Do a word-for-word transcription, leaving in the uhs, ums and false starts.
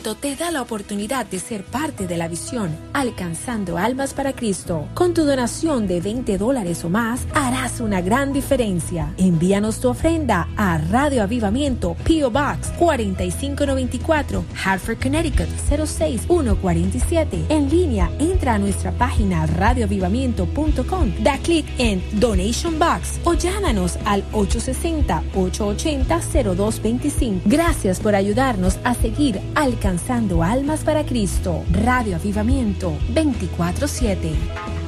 Avivamiento te da la oportunidad de ser parte de la visión Alcanzando Almas para Cristo. Con tu donación de veinte dólares o más, harás una gran diferencia. Envíanos tu ofrenda a Radio Avivamiento, P O Box cuatro cinco nueve cuatro, Hartford, Connecticut cero seis uno cuatro siete. En línea, entra a nuestra página radio avivamiento punto com, da clic en Donation Box o llámanos al ocho seis cero, ocho ocho cero, cero dos dos cinco. Gracias por ayudarnos a seguir alcanzando almas para Cristo. Radio Avivamiento veinticuatro siete.